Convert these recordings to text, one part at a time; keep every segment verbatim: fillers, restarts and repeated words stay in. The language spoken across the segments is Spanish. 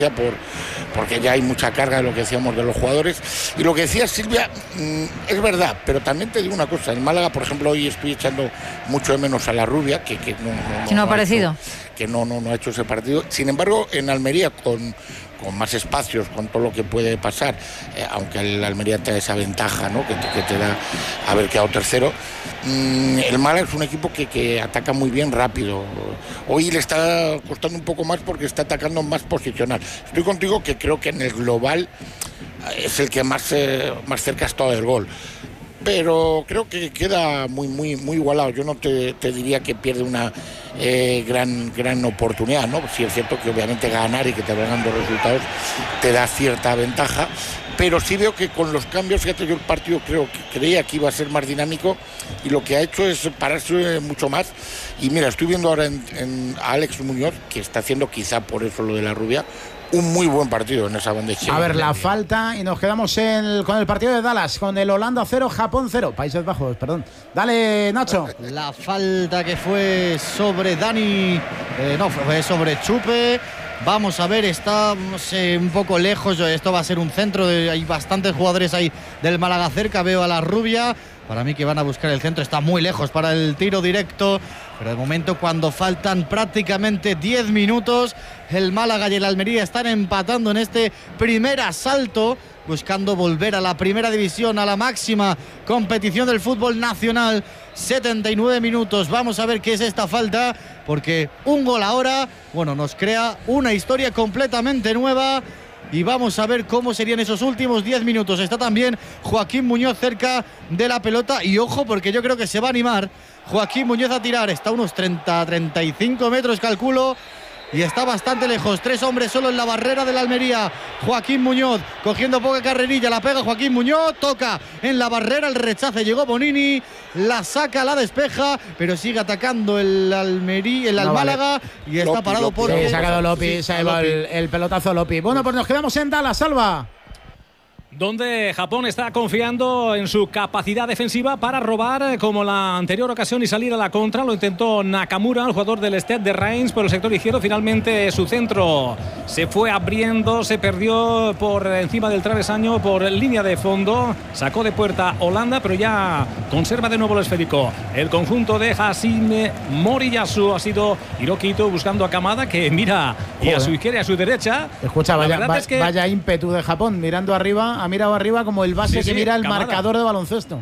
Por, porque ya hay mucha carga de lo que decíamos de los jugadores. Y lo que decía Silvia mmm, es verdad, pero también te digo una cosa. En Málaga, por ejemplo, hoy estoy echando mucho de menos a la Rubia, que, que no, no, que no, no ha aparecido, hecho, que no, no, no ha hecho ese partido. Sin embargo, en Almería, con, con más espacios, con todo lo que puede pasar, eh, aunque el Almería te da esa ventaja, ¿no?, que, que te da haber quedado tercero, mmm, el Málaga es un equipo que, que ataca muy bien rápido. Hoy le está costando un poco más porque está atacando más posicional. Estoy contigo que creo que en el global es el que más, eh, más cerca está del gol. Pero creo que queda muy muy muy igualado. Yo no te, te diría que pierde una eh, gran gran oportunidad, ¿no? Sí es cierto que obviamente ganar y que te vengan dos resultados te da cierta ventaja, pero sí veo que con los cambios, fíjate, yo el partido creo que creía que iba a ser más dinámico y lo que ha hecho es pararse mucho más. Y mira, estoy viendo ahora en, en a Alex Muñoz, que está haciendo quizá por eso lo de la Rubia, un muy buen partido en esa bandeja. A ver, la falta, y nos quedamos en, con el partido de Dallas, con el Holanda cero, Japón cero, Países Bajos, perdón. Dale, Nacho. La falta que fue sobre Dani, eh, no, fue sobre Chupe. Vamos a ver, está no sé, un poco lejos. Esto va a ser un centro, de, hay bastantes jugadores ahí del Málaga cerca. Veo a la Rubia. Para mí que van a buscar el centro, está muy lejos para el tiro directo. Pero de momento, cuando faltan prácticamente diez minutos, el Málaga y el Almería están empatando en este primer asalto, buscando volver a la primera división, a la máxima competición del fútbol nacional. setenta y nueve minutos, vamos a ver qué es esta falta, porque un gol ahora, bueno, nos crea una historia completamente nueva. Y vamos a ver cómo serían esos últimos diez minutos. Está también Joaquín Muñoz cerca de la pelota. Y ojo, porque yo creo que se va a animar Joaquín Muñoz a tirar. Está a unos treinta a treinta y cinco metros, calculo. Y está bastante lejos. Tres hombres solo en la barrera de la Almería. Joaquín Muñoz cogiendo poca carrerilla. La pega Joaquín Muñoz. Toca en la barrera. El rechace llegó Bonini. La saca, la despeja. Pero sigue atacando el Almería, el no, Málaga. Vale. Y está Lopi, parado Lopi, por. Sí, sacado Lopi. Sí, se ha llevado el, el pelotazo Lopi. Bueno, pues nos quedamos en Dallas, Salva. Donde Japón está confiando en su capacidad defensiva para robar como la anterior ocasión y salir a la contra. Lo intentó Nakamura, el jugador del Stade de Reims, por el sector izquierdo. Finalmente su centro se fue abriendo, se perdió por encima del travesaño, por línea de fondo. Sacó de puerta Holanda, pero ya conserva de nuevo el esférico. El conjunto de Hashime Moriyasu. Ha sido Hiroki Ito buscando a Kamada, que mira y a su izquierda y a su derecha. Escucha, vaya, va, es que vaya ímpetu de Japón, mirando arriba. Ha mirado arriba como el base sí, que sí, mira el Kamada. Marcador de baloncesto.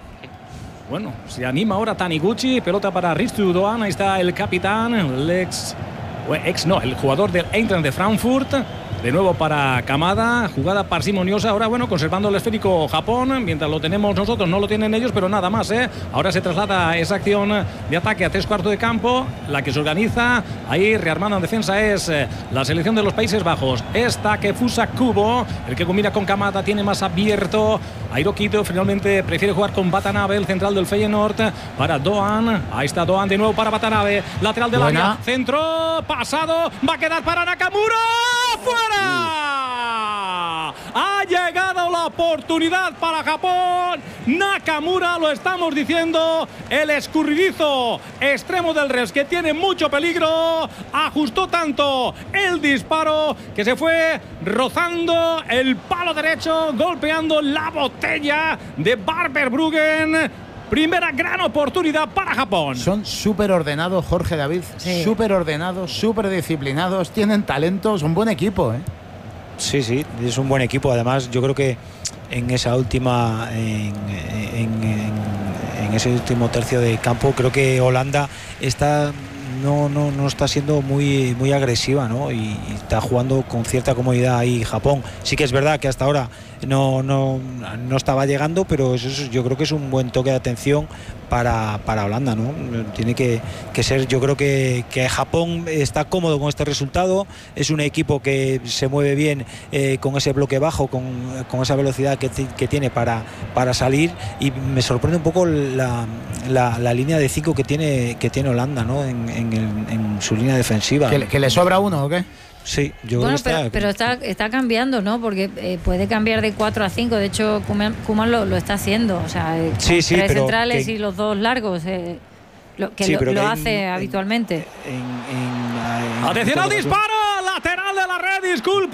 Bueno, se anima ahora Taniguchi, pelota para Ristu Doan, ahí está el capitán, el ex, ex no, el jugador del Eintracht de Frankfurt. De nuevo para Kamada, jugada parsimoniosa. Ahora, bueno, conservando el esférico Japón, mientras lo tenemos nosotros, no lo tienen ellos, pero nada más, ¿eh? Ahora se traslada esa acción de ataque a tres cuartos de campo, la que se organiza ahí rearmando en defensa es eh, la selección de los Países Bajos. Esta que Fusa Kubo, el que combina con Kamada, tiene más abierto a Hiroki Ito. Finalmente prefiere jugar con Watanabe, el central del Feyenoord, para Doan. Ahí está Doan de nuevo para Watanabe, lateral del área, centro, pasado, va a quedar para Nakamura. ¡Fuera! Ha llegado la oportunidad para Japón. Nakamura, lo estamos diciendo, el escurridizo extremo del Res, que tiene mucho peligro. Ajustó tanto el disparo que se fue rozando el palo derecho, golpeando la botella de Barberbruggen. Primera gran oportunidad para Japón. Son súper ordenados, Jorge David. Sí. Súper ordenados, súper disciplinados. Tienen talento, son un buen equipo, ¿eh? Sí, sí, es un buen equipo. Además, yo creo que en esa última, en, en, en, en ese último tercio de campo, creo que Holanda está no, no, no está siendo muy, muy agresiva, ¿no? Y, y está jugando con cierta comodidad ahí Japón. Sí que es verdad que hasta ahora no, no, no estaba llegando, pero eso es, yo creo que es un buen toque de atención para, para Holanda, ¿no? Tiene que, que ser, yo creo que, que Japón está cómodo con este resultado, es un equipo que se mueve bien eh, con ese bloque bajo, con, con esa velocidad que, que tiene para, para salir, y me sorprende un poco la, la, la línea de cinco que tiene, que tiene Holanda, ¿no? En, en, el, en su línea defensiva. ¿Que, ¿Que le sobra uno o qué? Sí, yo bueno, está... pero, pero está, está cambiando, ¿no? Porque eh, puede cambiar de cuatro a cinco. De hecho, Koeman lo, lo está haciendo. O sea, sí, sí, tres pero centrales que... y los dos largos. Eh, lo, que sí, lo, pero lo que hace en, habitualmente. En, en, en, ¡Atención al disparo! ¡Lateral de la red! ¡Disculpa!